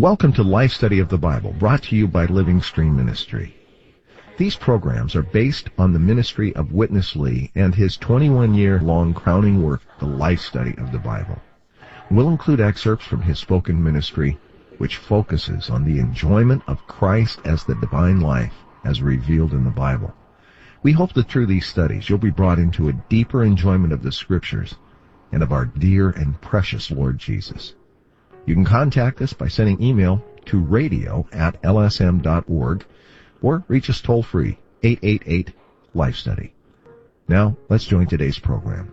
Welcome to Life Study of the Bible, brought to you by Living Stream Ministry. These programs are based on the ministry of Witness Lee and his 21-year-long crowning work, The Life Study of the Bible. We'll include excerpts from his spoken ministry, which focuses on the enjoyment of Christ as the divine life, as revealed in the Bible. We hope that through these studies you'll be brought into a deeper enjoyment of the Scriptures and of our dear and precious Lord Jesus. You can contact us by sending email to radio@lsm.org or reach us toll-free, 888-LIFE-STUDY. Now, let's join today's program.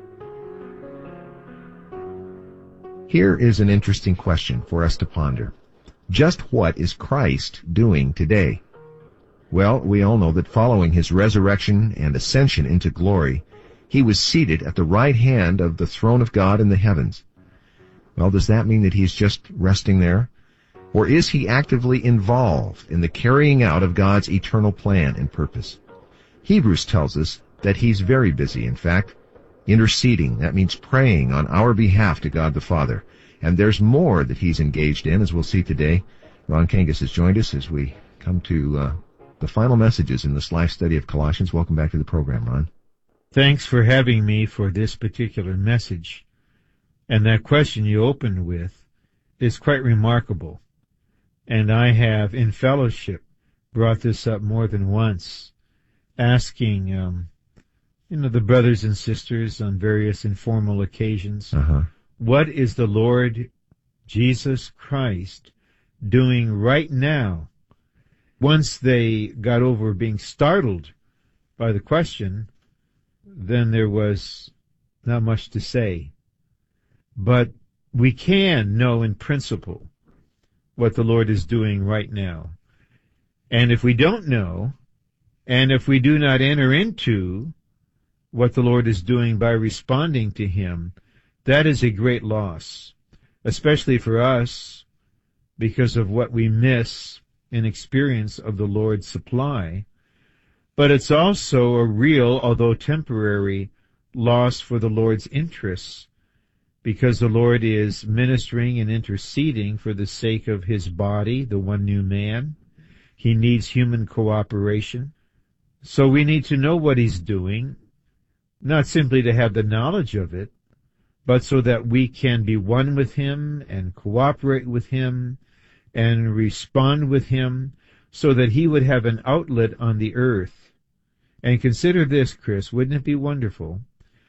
Here is an interesting question for us to ponder. Just what is Christ doing today? Well, we all know that following his resurrection and ascension into glory, he was seated at the right hand of the throne of God in the heavens. Well, does that mean that he's just resting there? Or is he actively involved in the carrying out of God's eternal plan and purpose? Hebrews tells us that he's very busy, in fact, interceding. That means praying on our behalf to God the Father. And there's more that he's engaged in, as we'll see today. Ron Kangas has joined us as we come to the final messages in this life study of Colossians. Welcome back to the program, Ron. Thanks for having me for this particular message. And that question you opened with is quite remarkable. And I have, in fellowship, brought this up more than once, asking, the brothers and sisters on various informal occasions, what is the Lord Jesus Christ doing right now? Once they got over being startled by the question, then there was not much to say. But we can know in principle what the Lord is doing right now. And if we don't know, and if we do not enter into what the Lord is doing by responding to him, that is a great loss, especially for us, because of what we miss in experience of the Lord's supply. But it's also a real, although temporary, loss for the Lord's interests, because the Lord is ministering and interceding for the sake of his body, the one new man. He needs human cooperation. So we need to know what he's doing, not simply to have the knowledge of it, but so that we can be one with him and cooperate with him and respond with him so that he would have an outlet on the earth. And consider this, Chris, wouldn't it be wonderful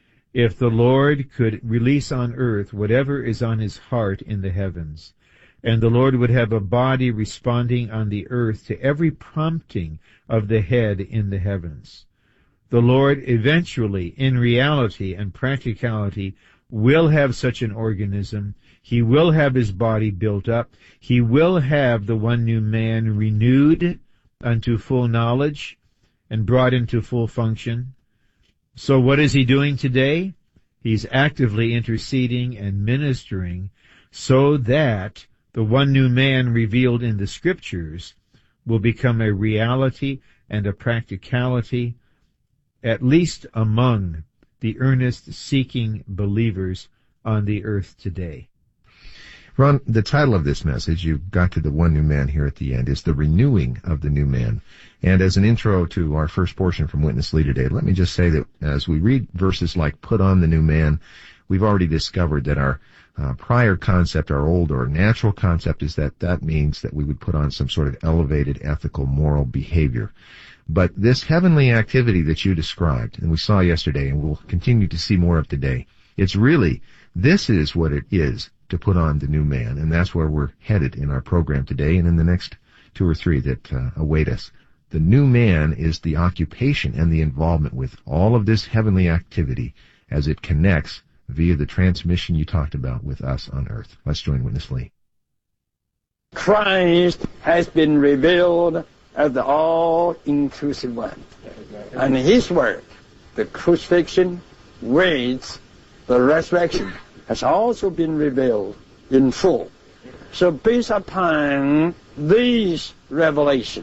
if the Lord could release on earth whatever is on his heart in the heavens, and the Lord would have a body responding on the earth to every prompting of the head in the heavens. The Lord eventually, in reality and practicality, will have such an organism. He will have his body built up. He will have the one new man renewed unto full knowledge and brought into full function. So what is he doing today? He's actively interceding and ministering so that the one new man revealed in the Scriptures will become a reality and a practicality, at least among the earnest-seeking believers on the earth today. Ron, the title of this message, you got to the one new man here at the end, is The Renewing of the New Man. And as an intro to our first portion from Witness Lee today, let me just say that as we read verses like put on the new man, we've already discovered that our prior concept, our old or natural concept, is that means that we would put on some sort of elevated ethical, moral behavior. But this heavenly activity that you described, and we saw yesterday and we'll continue to see more of today, this is what it is to put on the new man, and that's where we're headed in our program today and in the next 2 or 3 that await us. The new man is the occupation and the involvement with all of this heavenly activity as it connects via the transmission you talked about with us on earth. Let's join Witness Lee. Christ has been revealed as the all-inclusive one. And his work, the crucifixion, waits, the resurrection, has also been revealed in full. So based upon these revelations,